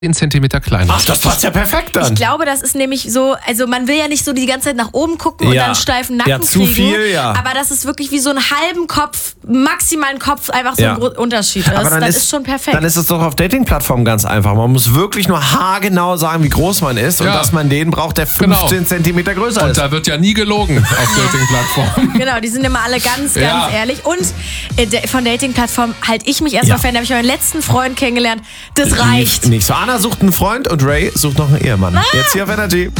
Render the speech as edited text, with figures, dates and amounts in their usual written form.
10 Zentimeter kleiner. Ach, das passt ja perfekt dann. Ich glaube, das ist nämlich so, also man will ja nicht so die ganze Zeit nach oben gucken und dann steifen Nacken ja, zu kriegen. viel, ja. Aber das ist wirklich wie so einen halben Kopf, maximalen Kopf, einfach so ein Unterschied. Das ist schon perfekt. Dann ist es doch auf Dating-Plattformen ganz einfach. Man muss wirklich nur haargenau sagen, wie groß man ist und dass man den braucht, der 15 Zentimeter größer ist. Und da wird ja nie gelogen auf Dating-Plattformen. Genau, die sind immer alle ganz ehrlich. Und von Dating-Plattformen halte ich mich erstmal Fan. Da habe ich meinen letzten Freund kennengelernt. Das reicht. Nicht so. Anna sucht einen Freund und Ray sucht noch einen Ehemann. Jetzt hier auf Energy.